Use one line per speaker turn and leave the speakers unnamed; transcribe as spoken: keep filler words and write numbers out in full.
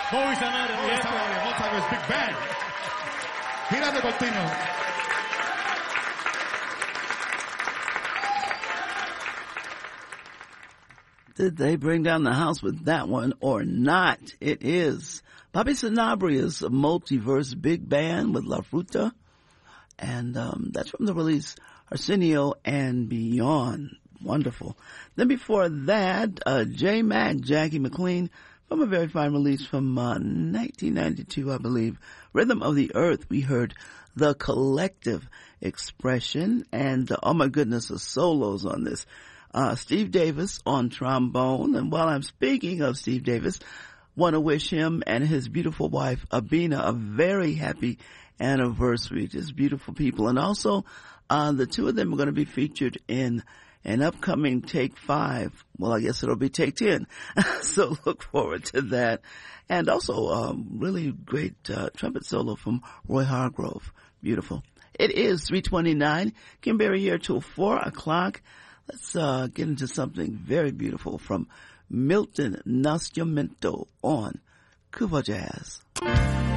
Moe Sanabria.
Moe Sanabria, Multiverse Big Bang. Gira de continuo.
Did they bring down the house with that one or not? It is Bobby Sanabria's Multiverse Big Band with La Fruta. And um, that's from the release Arsenio and Beyond. Wonderful. Then before that, uh, J Mac, Jackie McLean, from a very fine release from uh, nineteen ninety-two, I believe. Rhythm of the Earth, we heard The Collective Expression. And uh, oh my goodness, the solos on this. Uh, Steve Davis on trombone. And while I'm speaking of Steve Davis, want to wish him and his beautiful wife, Abina, a very happy anniversary. Just beautiful people. And also, uh, the two of them are going to be featured in an upcoming Take Five. Well, I guess it'll be Take Ten. So look forward to that. And also, um, really great, uh, trumpet solo from Roy Hargrove. Beautiful. It is three twenty-nine. Kim Berry here till four o'clock. Let's, uh, get into something very beautiful from Milton Nascimento on Cuba Jazz.